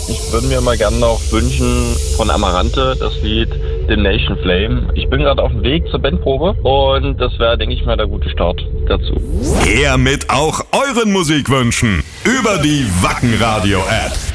Ich würde mir mal gerne noch wünschen von Amarante das Lied Damnation Flame. Ich bin gerade auf dem Weg zur Bandprobe und das wäre, denke ich mal, der gute Start dazu. Her mit auch euren Musikwünschen über die Wacken Radio App.